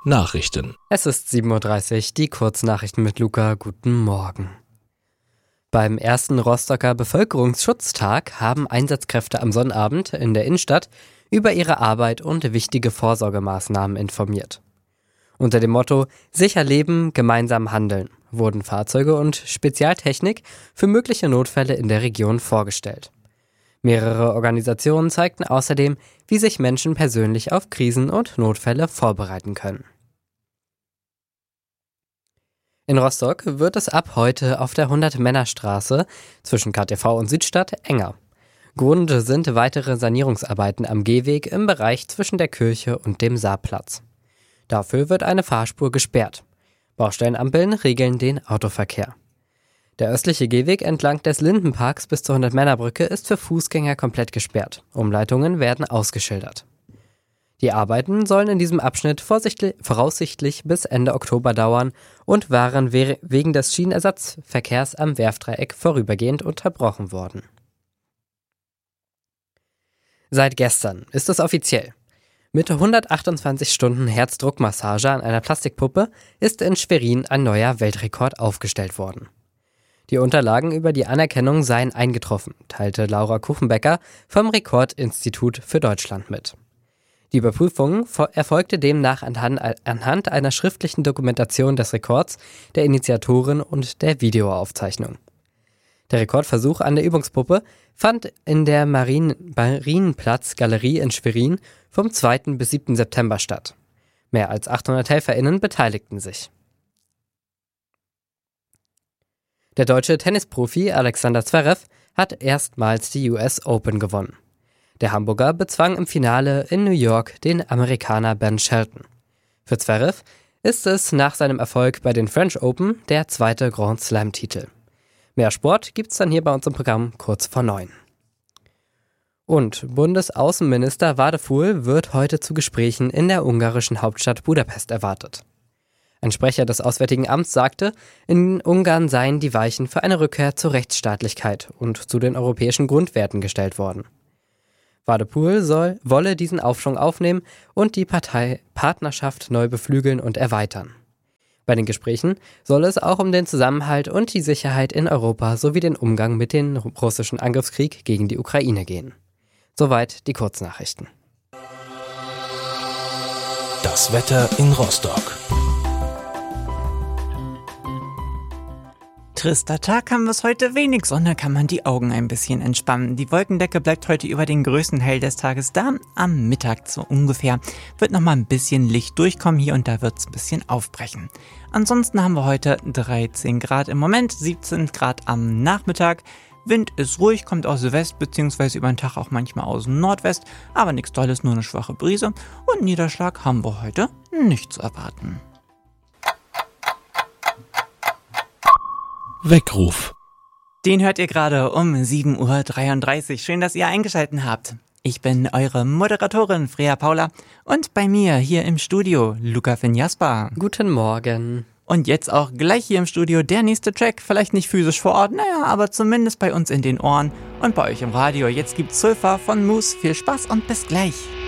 Nachrichten. Es ist 7:30 Uhr, die Kurznachrichten mit Luca. Guten Morgen. Beim ersten Rostocker Bevölkerungsschutztag haben Einsatzkräfte am Sonnabend in der Innenstadt über ihre Arbeit und wichtige Vorsorgemaßnahmen informiert. Unter dem Motto „Sicher leben, gemeinsam handeln“ wurden Fahrzeuge und Spezialtechnik für mögliche Notfälle in der Region vorgestellt. Mehrere Organisationen zeigten außerdem, wie sich Menschen persönlich auf Krisen und Notfälle vorbereiten können. In Rostock wird es ab heute auf der 100-Männer-Straße zwischen KTV und Südstadt enger. Grund sind weitere Sanierungsarbeiten am Gehweg im Bereich zwischen der Kirche und dem Saarplatz. Dafür wird eine Fahrspur gesperrt. Baustellenampeln regeln den Autoverkehr. Der östliche Gehweg entlang des Lindenparks bis zur 100-Männer-Brücke ist für Fußgänger komplett gesperrt. Umleitungen werden ausgeschildert. Die Arbeiten sollen in diesem Abschnitt voraussichtlich bis Ende Oktober dauern und waren wegen des Schienenersatzverkehrs am Werftdreieck vorübergehend unterbrochen worden. Seit gestern ist es offiziell. Mit 128 Stunden Herzdruckmassage an einer Plastikpuppe ist in Schwerin ein neuer Weltrekord aufgestellt worden. Die Unterlagen über die Anerkennung seien eingetroffen, teilte Laura Kuchenbecker vom Rekordinstitut für Deutschland mit. Die Überprüfung erfolgte demnach anhand einer schriftlichen Dokumentation des Rekords, der Initiatoren und der Videoaufzeichnung. Der Rekordversuch an der Übungspuppe fand in der Marienplatz-Galerie in Schwerin vom 2. bis 7. September statt. Mehr als 800 HelferInnen beteiligten sich. Der deutsche Tennisprofi Alexander Zverev hat erstmals die US Open gewonnen. Der Hamburger bezwang im Finale in New York den Amerikaner Ben Shelton. Für Zverev ist es nach seinem Erfolg bei den French Open der zweite Grand Slam-Titel. Mehr Sport gibt's dann hier bei uns im Programm kurz vor 9. Und Bundesaußenminister Várhelyi wird heute zu Gesprächen in der ungarischen Hauptstadt Budapest erwartet. Ein Sprecher des Auswärtigen Amts sagte, in Ungarn seien die Weichen für eine Rückkehr zur Rechtsstaatlichkeit und zu den europäischen Grundwerten gestellt worden. Várhelyi wolle diesen Aufschwung aufnehmen und die Partnerschaft neu beflügeln und erweitern. Bei den Gesprächen soll es auch um den Zusammenhalt und die Sicherheit in Europa sowie den Umgang mit dem russischen Angriffskrieg gegen die Ukraine gehen. Soweit die Kurznachrichten. Das Wetter in Rostock. Trister Tag haben wir es heute, wenig Sonne, kann man die Augen ein bisschen entspannen. Die Wolkendecke bleibt heute über den größten Teil des Tages da. Am Mittag so ungefähr wird nochmal ein bisschen Licht durchkommen, hier und da wird es ein bisschen aufbrechen. Ansonsten haben wir heute 13 Grad im Moment, 17 Grad am Nachmittag. Wind ist ruhig, kommt aus West bzw. über den Tag auch manchmal aus Nordwest, aber nichts Tolles, nur eine schwache Brise. Und Niederschlag haben wir heute nicht zu erwarten. Weckruf. Den hört ihr gerade um 7:33 Uhr. Schön, dass ihr eingeschaltet habt. Ich bin eure Moderatorin Freya Paula und bei mir hier im Studio Luca Finjasper. Guten Morgen. Und jetzt auch gleich hier im Studio der nächste Track. Vielleicht nicht physisch vor Ort, aber zumindest bei uns in den Ohren und bei euch im Radio. Jetzt gibt's Sulfur von Moose. Viel Spaß und bis gleich.